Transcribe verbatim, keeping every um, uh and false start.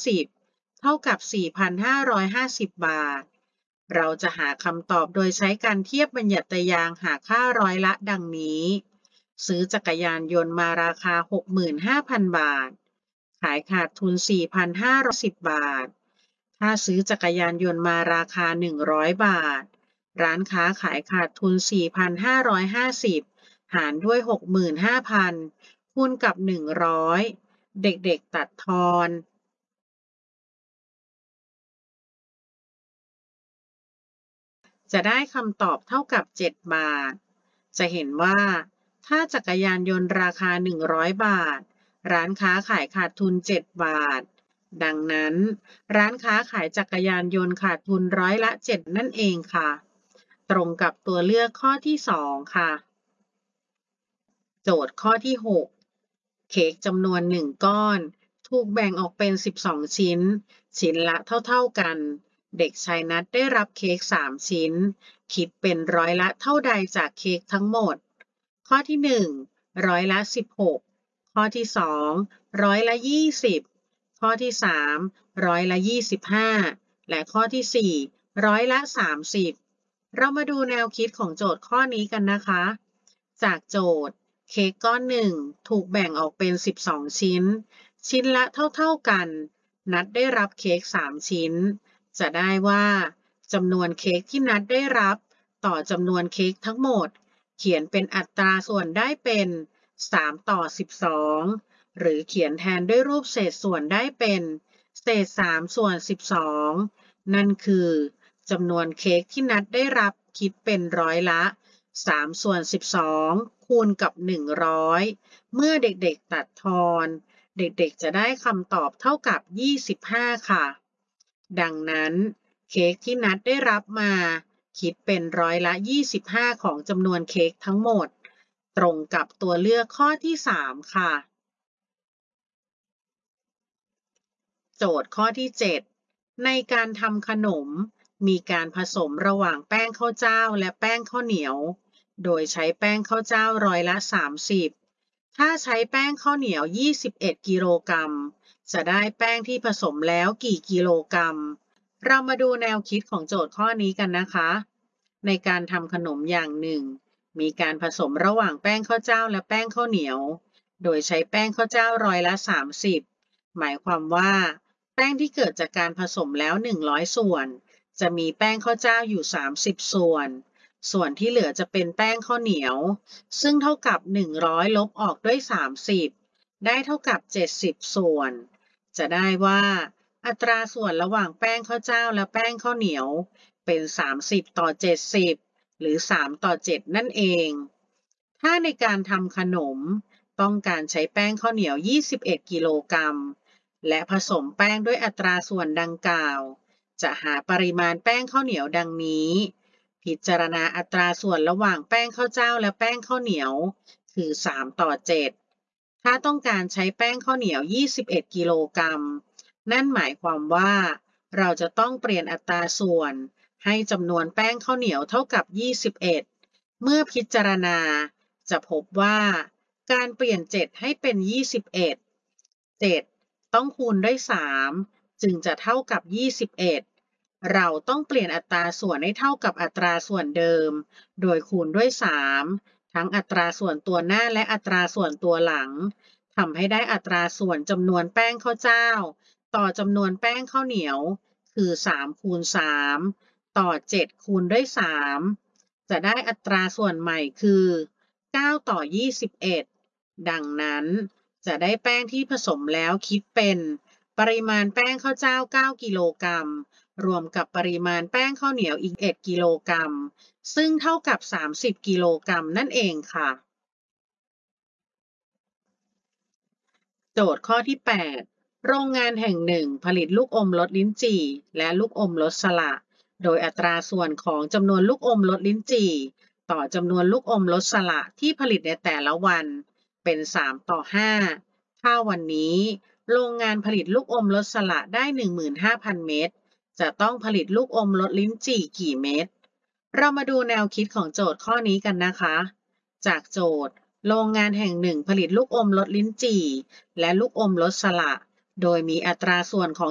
สิบเท่ากับ สี่พันห้าร้อยห้าสิบ บาทเราจะหาคำตอบโดยใช้การเทียบบัญญัติยางหาค่าร้อยละดังนี้ซื้อจักรยานยนต์มาราคา หกหมื่นห้าพัน บาทขายขาดทุน สี่พันห้าร้อยสิบ บาทถ้าซื้อจักรยานยนต์มาราคา หนึ่งร้อย บาทร้านค้าขายขาดทุน สี่พันห้าร้อยห้าสิบ หารด้วย หกหมื่นห้าพัน คูณกับ หนึ่งร้อย เด็กๆตัดทอนจะได้คำตอบเท่ากับ เจ็ด บาทจะเห็นว่าถ้าจักรยานยนต์ราคา หนึ่งร้อย บาทร้านค้าขายขาดทุน เจ็ด บาทดังนั้นร้านค้าขายจักรยานยนต์ขาดทุนร้อยละ เจ็ด นั่นเองค่ะตรงกับตัวเลือกข้อที่ สอง ค่ะโจทย์ข้อที่ หก เค้กจำนวน หนึ่ง ก้อนถูกแบ่งออกเป็น สิบสอง ชิ้นชิ้นละเท่าๆกันเด็กชายนัทได้รับเค้ก สาม ชิ้นคิดเป็นร้อยละเท่าใดจากเค้กทั้งหมดข้อที่ หนึ่ง ร้อยละ สิบหก ข้อที่ สอง ร้อยละ ยี่สิบ ข้อที่ สาม ร้อยละ ยี่สิบห้า และข้อที่ สี่ ร้อยละ สามสิบ เรามาดูแนวคิดของโจทย์ข้อนี้กันนะคะจากโจทย์เค้กก้อนหนึ่งถูกแบ่งออกเป็น สิบสอง ชิ้นชิ้นละเท่าๆกันนัดได้รับเค้ก สาม ชิ้นจะได้ว่าจำนวนเค้กที่นัดได้รับต่อจำนวนเค้กทั้งหมดเขียนเป็นอัตราส่วนได้เป็น สาม ต่อ สิบสอง หรือเขียนแทนด้วยรูปเศษส่วนได้เป็นเศษ สาม ส่วน สิบสอง นั่นคือจำนวนเค้กที่นัดได้รับคิดเป็นร้อยละ สาม ส่วน สิบสอง คูณกับ หนึ่งร้อย เมื่อเด็กๆตัดทอนเด็กๆจะได้คำตอบเท่ากับ ยี่สิบห้า ค่ะดังนั้นเค้กที่นัดได้รับมาคิดเป็นร้อยละ ยี่สิบห้า ของจำนวนเค้กทั้งหมดตรงกับตัวเลือกข้อที่ สาม ค่ะโจทย์ข้อที่ เจ็ด ในการทำขนมมีการผสมระหว่างแป้งข้าวเจ้าและแป้งข้าวเหนียวโดยใช้แป้งข้าวเจ้าร้อยละ สามสิบ ถ้าใช้แป้งข้าวเหนียว ยี่สิบเอ็ด กิโลกรัมจะได้แป้งที่ผสมแล้วกี่กิโลกรัมเรามาดูแนวคิดของโจทย์ข้อนี้กันนะคะในการทำขนมอย่างหนึ่งมีการผสมระหว่างแป้งข้าวเจ้าและแป้งข้าวเหนียวโดยใช้แป้งข้าวเจ้าร้อยละ สามสิบ หมายความว่าแป้งที่เกิดจากการผสมแล้ว หนึ่งร้อย ส่วนจะมีแป้งข้าวเจ้าอยู่ สามสิบ ส่วนส่วนที่เหลือจะเป็นแป้งข้าวเหนียวซึ่งเท่ากับ หนึ่งร้อย ลบออกด้วย สามสิบ ได้เท่ากับ เจ็ดสิบ ส่วนจะได้ว่าอัตราส่วนระหว่างแป้งข้าวเจ้าและแป้งข้าวเหนียวเป็น สามสิบ ต่อ เจ็ดสิบ หรือ สาม ต่อ เจ็ด นั่นเองถ้าในการทำขนมต้องการใช้แป้งข้าวเหนียว ยี่สิบเอ็ด กิโลกรัมและผสมแป้งด้วยอัตราส่วนดังกล่าวจะหาปริมาณแป้งข้าวเหนียวดังนี้พิจารณาอัตราส่วนระหว่างแป้งข้าวเจ้าและแป้งข้าวเหนียวคือ สาม ต่อ เจ็ด ถ้าต้องการใช้แป้งข้าวเหนียว ยี่สิบเอ็ด กิโลกรัมนั่นหมายความว่าเราจะต้องเปลี่ยนอัตราส่วนให้จำนวนแป้งข้าวเหนียวเท่ากับ ยี่สิบเอ็ด เมื่อพิจารณาจะพบว่าการเปลี่ยน เจ็ด ให้เป็น ยี่สิบเอ็ด เจ็ด ต้องคูณด้วย สาม จึงจะเท่ากับ ยี่สิบเอ็ด เราต้องเปลี่ยนอัตราส่วนให้เท่ากับอัตราส่วนเดิมโดยคูณด้วย สาม ทั้งอัตราส่วนตัวหน้าและอัตราส่วนตัวหลังทำให้ได้อัตราส่วนจำนวนแป้งข้าวเจ้าต่อจำนวนแป้งข้าวเหนียวคือ สาม คูณ สาม ต่อ เจ็ด คูณด้วย สาม จะได้อัตราส่วนใหม่คือ เก้า ต่อ ยี่สิบเอ็ด ดังนั้นจะได้แป้งที่ผสมแล้วคิดเป็นปริมาณแป้งข้าวเจ้า เก้า กิโลกรัมรวมกับปริมาณแป้งข้าวเหนียวอีก เอ็ด กิโลกรัมซึ่งเท่ากับ สามสิบ กิโลกรัมนั่นเองค่ะโจทย์ข้อที่ แปด โรงงานแห่งหนึ่งผลิตลูกอมรสลิ้นจี่และลูกอมรสสละโดยอัตราส่วนของจำนวนลูกอมรสลิ้นจี่ต่อจำนวนลูกอมรสสละที่ผลิตในแต่ละวันเป็น สาม ต่อ ห้า ถ้าวันนี้โรงงานผลิตลูกอมรสสละได้ หนึ่งหมื่นห้าพัน เม็ดจะต้องผลิตลูกอมรสลิ้นจี่กี่เม็ดเรามาดูแนวคิดของโจทย์ข้อนี้กันนะคะจากโจทย์โรงงานแห่งหนึ่งผลิตลูกอมรสลิ้นจี่และลูกอมรสสละโดยมีอัตราส่วนของ